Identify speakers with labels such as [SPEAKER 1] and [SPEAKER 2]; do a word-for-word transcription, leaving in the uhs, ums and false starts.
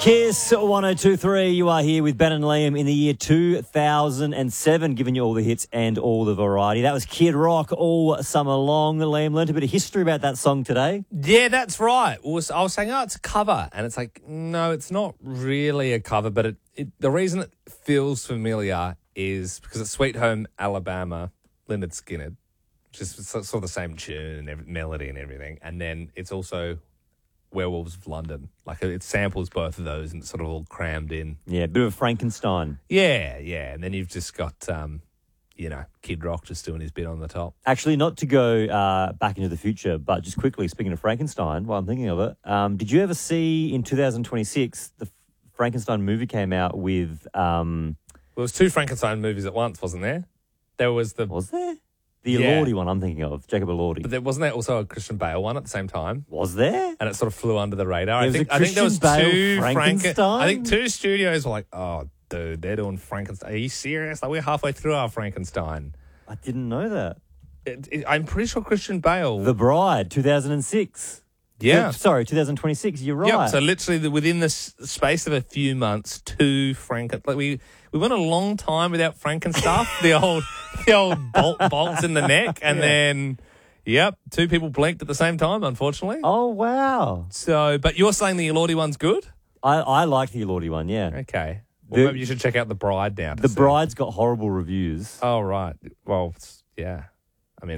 [SPEAKER 1] Kiss one oh two point three. You are here with Ben and Liam in the year two thousand seven, giving you all the hits and all the variety. That was Kid Rock all summer long. Liam learned a bit of history about that song today.
[SPEAKER 2] Yeah, that's right. I was, I was saying, oh, it's a cover. And it's like, no, it's not really a cover. But it, it, the reason it feels familiar is because it's Sweet Home Alabama, Lynyrd Skynyrd, which is sort of the same tune and every, melody and everything. And then it's also Werewolves of London. Like it samples both of those and it's sort of all crammed in.
[SPEAKER 1] Yeah, a bit of a Frankenstein.
[SPEAKER 2] Yeah, yeah. And then you've just got, um, you know, Kid Rock just doing his bit on the top.
[SPEAKER 1] Actually, not to go uh, back into the future, but just quickly, speaking of Frankenstein, while I'm thinking of it, um, did you ever see in two thousand twenty-six the Frankenstein movie came out with... Um,
[SPEAKER 2] well, there was two Frankenstein movies at once, wasn't there? There was the...
[SPEAKER 1] Was there? The
[SPEAKER 2] Yeah.
[SPEAKER 1] Elordi one I'm thinking of, Jacob Elordi.
[SPEAKER 2] But there wasn't there also a Christian Bale one at the same time?
[SPEAKER 1] Was there?
[SPEAKER 2] And it sort of flew under the radar.
[SPEAKER 1] There
[SPEAKER 2] I
[SPEAKER 1] was
[SPEAKER 2] think
[SPEAKER 1] a
[SPEAKER 2] I think there was
[SPEAKER 1] Christian Bale
[SPEAKER 2] two
[SPEAKER 1] Frankenstein?
[SPEAKER 2] I think two studios were like, oh, dude, they're doing Frankenstein. Are you serious? Like we're halfway through our Frankenstein.
[SPEAKER 1] I didn't know that.
[SPEAKER 2] It, it, I'm pretty sure Christian Bale.
[SPEAKER 1] The Bride, two thousand six.
[SPEAKER 2] yeah.
[SPEAKER 1] Uh, sorry, two thousand twenty-six. You're right.
[SPEAKER 2] Yeah, so literally the, within the s- space of a few months, two Franken like we we went a long time without Frankenstuff, the old the old bolt bolts in the neck, and
[SPEAKER 1] Yeah.
[SPEAKER 2] then yep, two people blinked at the same time, unfortunately.
[SPEAKER 1] Oh, wow.
[SPEAKER 2] So, but you're saying the Elordi one's good?
[SPEAKER 1] I, I like the Elordi one, yeah.
[SPEAKER 2] Okay. Well,
[SPEAKER 1] The-
[SPEAKER 2] maybe you should check out The Bride now. to
[SPEAKER 1] The
[SPEAKER 2] see.
[SPEAKER 1] Bride's got horrible reviews.
[SPEAKER 2] Oh right. Well, it's- yeah.